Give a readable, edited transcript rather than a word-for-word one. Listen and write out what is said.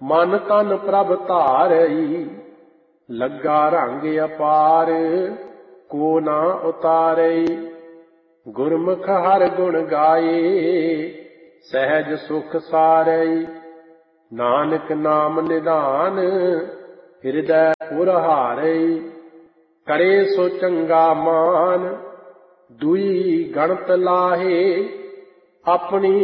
ਮਨ ਤਨ ਪ੍ਰਭ ਧਾਰਈ। ਲੱਗਾ ਰੰਗ ਅਪਾਰ ਕੋ ਨਾ ਉਤਾਰਈ। ਗੁਰਮੁਖ ਹਰ ਗੁਣ ਗਾਏ ਸਹਿਜ ਸੁਖ ਸਾਰਈ। ਨਾਨਕ ਨਾਮ ਨਿਧਾਨ ਹਿਰਦੈ ਪੁਰ ਹਾਰਈ। ਕਰੇ ਸੋ ਚੰਗਾ ਮਾਨ ਦੁਈ ਗਣਤ ਲਾਹੇ। ਆਪਣੀ